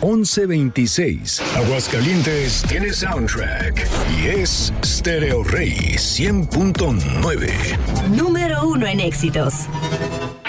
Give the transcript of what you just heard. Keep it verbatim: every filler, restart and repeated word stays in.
once veintiséis. Aguascalientes tiene soundtrack y es Stereo Rey cien punto nueve. Número uno en éxitos.